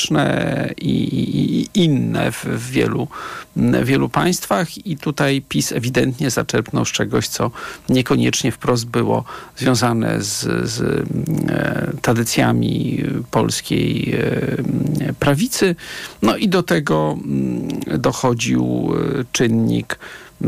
polityczne i inne w wielu państwach i tutaj PiS ewidentnie zaczerpnął z czegoś, co niekoniecznie wprost było związane z tradycjami polskiej prawicy. No i do tego dochodził czynnik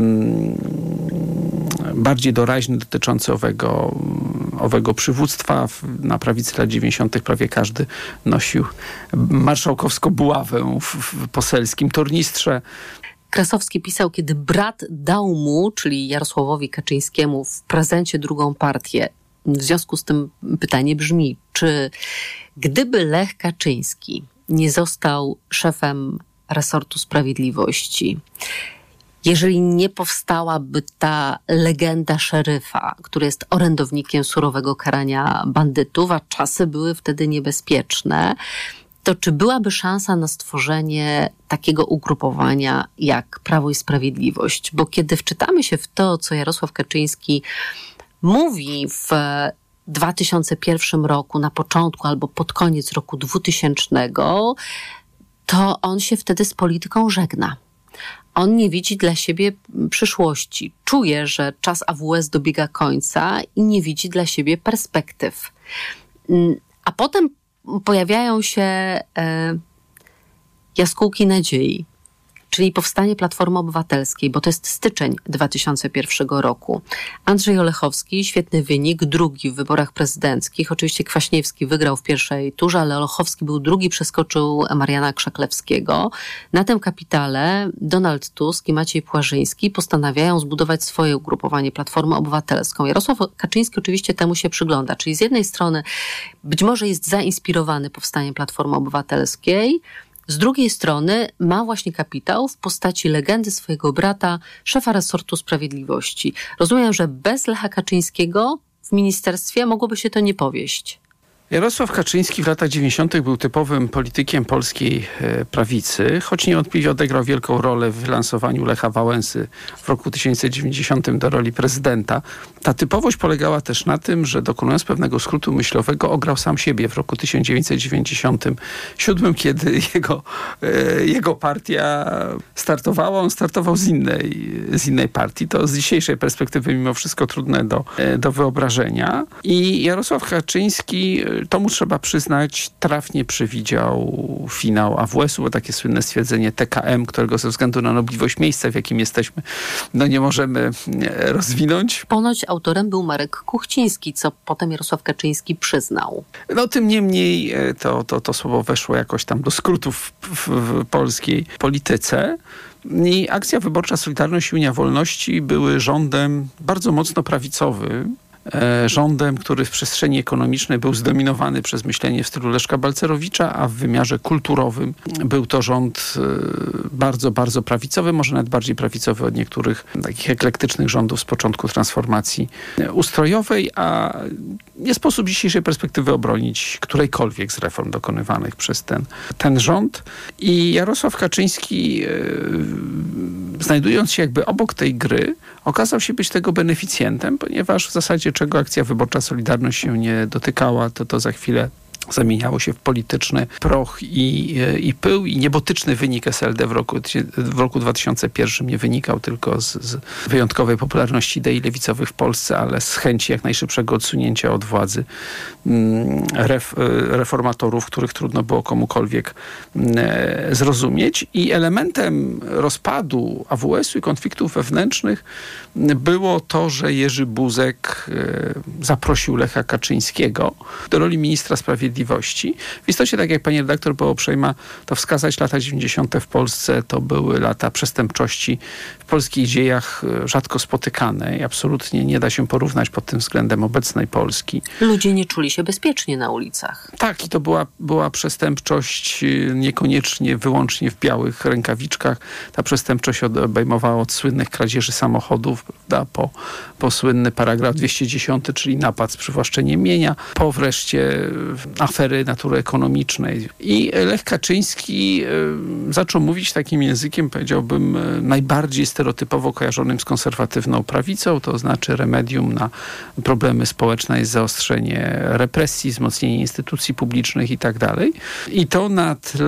bardziej doraźny dotyczący owego przywództwa. Na prawicy lat 90. prawie każdy nosił marszałkowską buławę w poselskim tornistrze. Krasowski pisał, kiedy brat dał mu, czyli Jarosławowi Kaczyńskiemu, w prezencie drugą partię. W związku z tym pytanie brzmi, czy gdyby Lech Kaczyński nie został szefem resortu sprawiedliwości, jeżeli nie powstałaby ta legenda szeryfa, który jest orędownikiem surowego karania bandytów, a czasy były wtedy niebezpieczne, to czy byłaby szansa na stworzenie takiego ugrupowania jak Prawo i Sprawiedliwość? Bo kiedy wczytamy się w to, co Jarosław Kaczyński mówi w 2001 roku, na początku albo pod koniec roku 2000, to on się wtedy z polityką żegna. On nie widzi dla siebie przyszłości. Czuje, że czas AWS dobiega końca i nie widzi dla siebie perspektyw. A potem pojawiają się jaskółki nadziei, czyli powstanie Platformy Obywatelskiej, bo to jest styczeń 2001 roku. Andrzej Olechowski, świetny wynik, drugi w wyborach prezydenckich. Oczywiście Kwaśniewski wygrał w pierwszej turze, ale Olechowski był drugi, przeskoczył Mariana Krzaklewskiego. Na tym kapitale Donald Tusk i Maciej Płażyński postanawiają zbudować swoje ugrupowanie Platformę Obywatelską. Jarosław Kaczyński oczywiście temu się przygląda, czyli z jednej strony być może jest zainspirowany powstaniem Platformy Obywatelskiej, z drugiej strony ma właśnie kapitał w postaci legendy swojego brata, szefa resortu sprawiedliwości. Rozumiem, że bez Lecha Kaczyńskiego w ministerstwie mogłoby się to nie powieść. Jarosław Kaczyński w latach 90. był typowym politykiem polskiej prawicy, choć niewątpliwie odegrał wielką rolę w wylansowaniu Lecha Wałęsy w roku 1990 do roli prezydenta. Ta typowość polegała też na tym, że dokonując pewnego skrótu myślowego ograł sam siebie w roku 1997, kiedy jego partia startowała. On startował z innej partii. To z dzisiejszej perspektywy mimo wszystko trudne do wyobrażenia. I Jarosław Kaczyński, to mu trzeba przyznać, trafnie przewidział finał AWS-u, bo takie słynne stwierdzenie TKM, którego ze względu na nobliwość miejsca, w jakim jesteśmy, nie możemy rozwinąć. Ponoć autorem był Marek Kuchciński, co potem Jarosław Kaczyński przyznał. Tym niemniej to słowo weszło jakoś tam do skrótów w polskiej polityce. I akcja wyborcza Solidarność i Unia Wolności były rządem bardzo mocno prawicowym, rządem, który w przestrzeni ekonomicznej był zdominowany przez myślenie w stylu Leszka Balcerowicza, a w wymiarze kulturowym był to rząd bardzo, bardzo prawicowy, może nawet bardziej prawicowy od niektórych takich eklektycznych rządów z początku transformacji ustrojowej, a nie sposób z dzisiejszej perspektywy obronić którejkolwiek z reform dokonywanych przez ten rząd. I Jarosław Kaczyński, znajdując się jakby obok tej gry, okazał się być tego beneficjentem, ponieważ w zasadzie czego akcja wyborcza Solidarność się nie dotykała, to za chwilę zamieniało się w polityczny proch i pył i niebotyczny wynik SLD w roku 2001 nie wynikał tylko z wyjątkowej popularności idei lewicowych w Polsce, ale z chęci jak najszybszego odsunięcia od władzy reformatorów, których trudno było komukolwiek zrozumieć. I elementem rozpadu AWS-u i konfliktów wewnętrznych było to, że Jerzy Buzek zaprosił Lecha Kaczyńskiego do roli ministra sprawiedliwości. W istocie, tak jak pani redaktor było uprzejma to wskazać, lata 90. w Polsce to były lata przestępczości w polskich dziejach rzadko spotykanej. Absolutnie nie da się porównać pod tym względem obecnej Polski. Ludzie nie czuli się bezpiecznie na ulicach. Tak, i to była przestępczość niekoniecznie wyłącznie w białych rękawiczkach. Ta przestępczość obejmowała od słynnych kradzieży samochodów, prawda, po słynny paragraf 210, czyli napad z przywłaszczeniem mienia, po wreszcie afery natury ekonomicznej. I Lech Kaczyński zaczął mówić takim językiem, powiedziałbym, najbardziej stereotypowo kojarzonym z konserwatywną prawicą, to znaczy remedium na problemy społeczne jest zaostrzenie represji, wzmocnienie instytucji publicznych i tak dalej. I to na tle